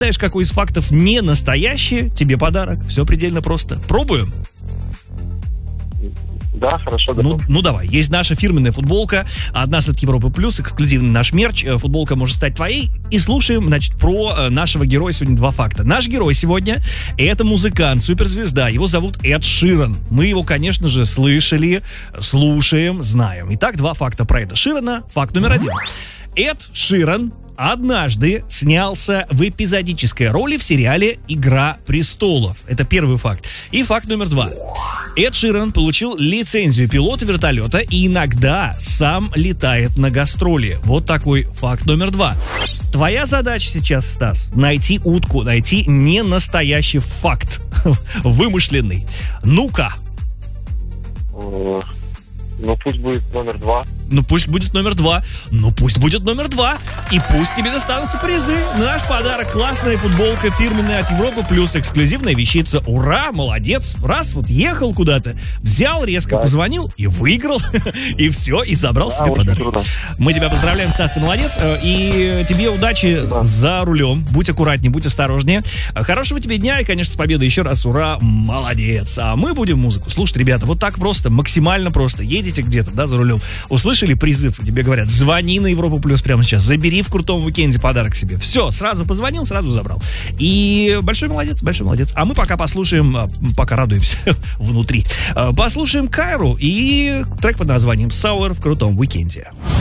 Знаешь, какой из фактов не настоящий, тебе подарок. Все предельно просто. Пробуем? Да, хорошо, готов. Ну давай, есть наша фирменная футболка от нас, от Европы Плюс, эксклюзивный наш мерч, футболка может стать твоей. И слушаем, значит, про нашего героя сегодня два факта. Наш герой сегодня — это музыкант, суперзвезда, его зовут Эд Ширан. Мы его, конечно же, слышали, слушаем, знаем. Итак, два факта про Эда Ширана. Факт номер один. Эд Ширан однажды снялся в эпизодической роли в сериале «Игра престолов». Это первый факт. И факт номер два. Эд Ширан получил лицензию пилота вертолета и иногда сам летает на гастроли. Вот такой факт номер два. Твоя задача сейчас, Стас, найти утку, найти не настоящий факт, вымышленный. Ну-ка. Ну, пусть будет номер два. Ну, пусть будет номер два. Ну, пусть будет номер два. И пусть тебе достанутся призы. Наш подарок — классная футболка фирменная от Европы Плюс, эксклюзивная вещица. Ура, молодец. Раз вот ехал куда-то, взял, резко позвонил и выиграл. И все, и забрал себе подарок. Круто. Мы тебя поздравляем, Стас, ты молодец. И тебе удачи за рулем. Будь аккуратнее, будь осторожнее. Хорошего тебе дня и, конечно, с победой еще раз. Ура, молодец. А мы будем музыку слушать, ребята, вот так просто, максимально просто. Едете где-то, да, за рулем, услышали призыв, тебе говорят: звони на Европу Плюс прямо сейчас, забери в крутом уикенде подарок себе. Все, сразу позвонил, сразу забрал. И большой молодец, большой молодец. А мы пока послушаем, пока радуемся внутри, послушаем Кайру и трек под названием «Sour» в крутом уикенде.